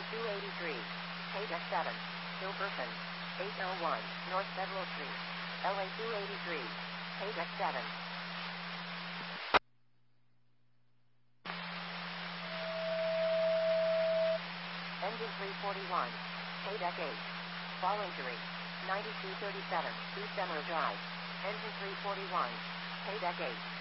283, Paydeck 7, Gilberton, 801, North Federal Street, LA 283, Paydeck 7. Engine 341, Paydeck 8. Fall injury, 9237, East Emerald Drive. Engine 341, Paydeck 8.